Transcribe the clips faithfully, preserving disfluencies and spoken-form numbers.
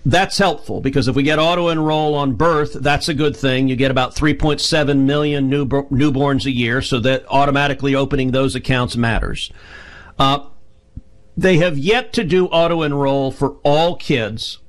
That's helpful because if we get auto-enroll on birth, that's a good thing. You get about three point seven million new, newborns a year, so that automatically opening those accounts matters. Uh, they have yet to do auto-enroll for all kids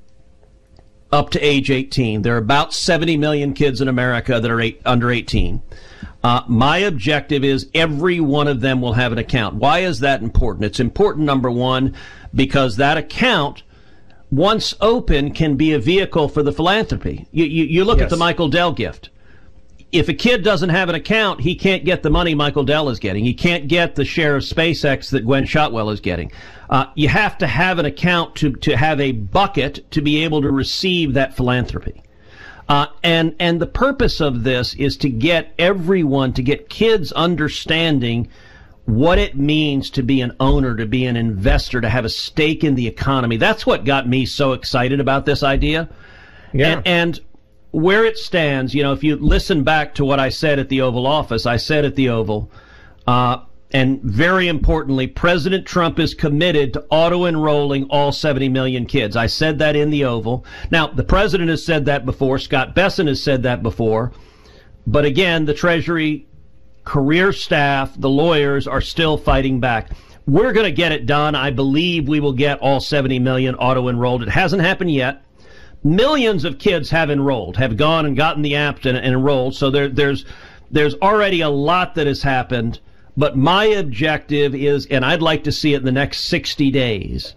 up to age eighteen. There are about seventy million kids in America that are eight, under eighteen. Uh, my objective is every one of them will have an account. Why is that important? It's important, number one, because that account, once open, can be a vehicle for the philanthropy. You, you, you look yes. at the Michael Dell gift. If a kid doesn't have an account, he can't get the money Michael Dell is getting. He can't get the share of SpaceX that Gwen Shotwell is getting. Uh, you have to have an account to, to have a bucket to be able to receive that philanthropy. Uh, and, and the purpose of this is to get everyone, to get kids understanding what it means to be an owner, to be an investor, to have a stake in the economy. That's what got me so excited about this idea. Yeah. And, and where it stands, you know, if you listen back to what I said at the Oval Office, I said at the Oval, uh, and very importantly, President Trump is committed to auto-enrolling all seventy million kids. I said that in the Oval. Now, the president has said that before. Scott Bessent has said that before. But again, the Treasury career staff, the lawyers, are still fighting back. We're going to get it done. I believe we will get all seventy million auto-enrolled. It hasn't happened yet. Millions of kids have enrolled, have gone and gotten the app and, and enrolled. So there, there's there's already a lot that has happened. But my objective is, and I'd like to see it in the next sixty days,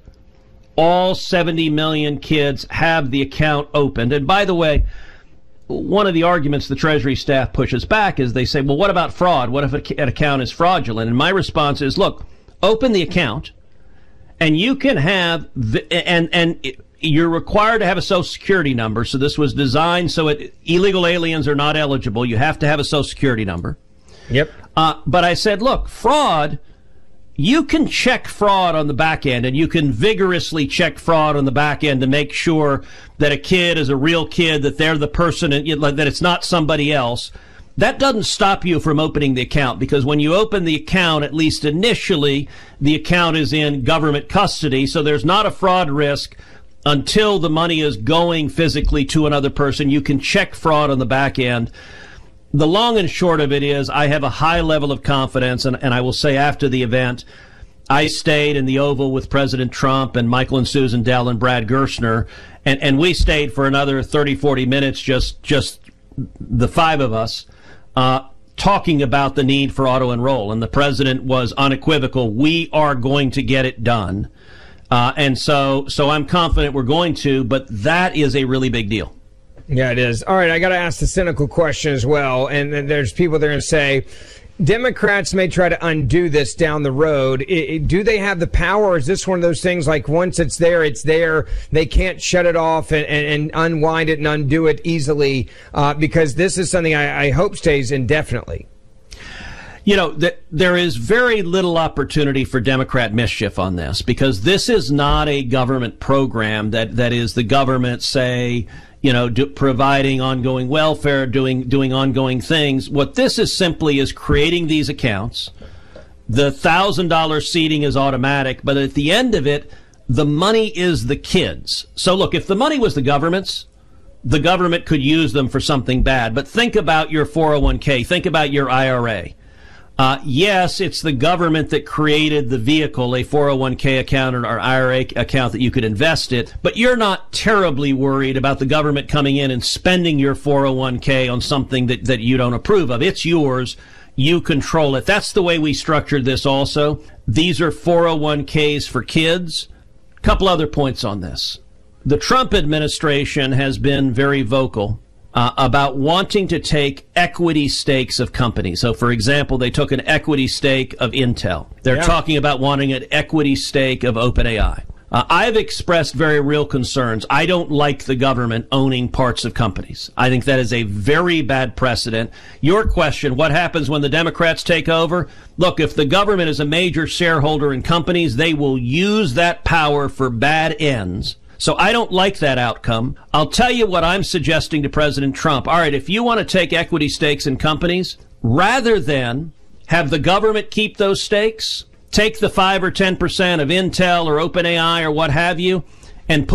all seventy million kids have the account opened. And by the way, one of the arguments the Treasury staff pushes back is they say, well, what about fraud? What if an account is fraudulent? And my response is, look, open the account, and you can have, and and you're required to have a Social Security number. So this was designed so it, illegal aliens are not eligible. You have to have a Social Security number. Yep. Uh, but I said, look, fraud, you can check fraud on the back end, and you can vigorously check fraud on the back end to make sure that a kid is a real kid, that they're the person, and that it's not somebody else. That doesn't stop you from opening the account, because when you open the account, at least initially, the account is in government custody, so there's not a fraud risk until the money is going physically to another person. You can check fraud on the back end. The long and short of it is I have a high level of confidence, and, and I will say after the event, I stayed in the Oval with President Trump and Michael and Susan Dell and Brad Gerstner, and, and we stayed for another thirty, forty minutes, just just the five of us, uh, talking about the need for auto-enroll. And the president was unequivocal. We are going to get it done. Uh, and so, so I'm confident we're going to, but that is a really big deal. Yeah, it is. All right, I got to ask the cynical question as well. And, and there's people that are going to say, Democrats may try to undo this down the road. It, it, do they have the power, or is this one of those things like once it's there, it's there? They can't shut it off and, and, and unwind it and undo it easily, uh, because this is something I, I hope stays indefinitely. You know, th- there is very little opportunity for Democrat mischief on this, because this is not a government program that, that is the government, say, you know, do, providing ongoing welfare, doing doing ongoing things. What this is simply is creating these accounts. The one thousand dollars seeding is automatic, but at the end of it, the money is the kids. So look, if the money was the government's, the government could use them for something bad. But think about your four oh one k. Think about your I R A. Uh, yes, it's the government that created the vehicle, a four oh one k account or I R A account that you could invest it, but you're not terribly worried about the government coming in and spending your four oh one k on something that, that you don't approve of. It's yours. You control it. That's the way we structured this also. These are four oh one k's for kids. A couple other points on this. The Trump administration has been very vocal Uh, about wanting to take equity stakes of companies. So, for example, they took an equity stake of Intel. They're yeah. talking about wanting an equity stake of OpenAI. Uh, I've expressed very real concerns. I don't like the government owning parts of companies. I think that is a very bad precedent. Your question, what happens when the Democrats take over? Look, if the government is a major shareholder in companies, they will use that power for bad ends. So I don't like that outcome. I'll tell you what I'm suggesting to President Trump. All right, if you want to take equity stakes in companies, rather than have the government keep those stakes, take the five or ten percent of Intel or OpenAI or what have you, and put